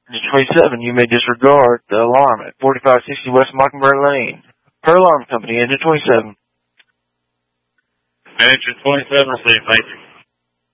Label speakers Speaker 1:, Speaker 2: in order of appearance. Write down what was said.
Speaker 1: Engine 27, you may disregard the alarm at 4560 West Mockingbird Lane. Per alarm company, Engine 27.
Speaker 2: Engine 27 received, thank you.